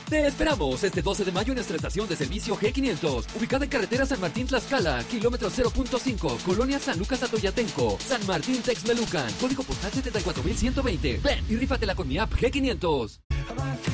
Te esperamos este 12 de mayo en nuestra estación de servicio G500, ubicada en carretera San Martín Tlaxcala, kilómetro 0.5, Colonia San Lucas Atoyatenco, San Martín Texmelucan, código postal 74120. Ven y rífatela con mi app G500.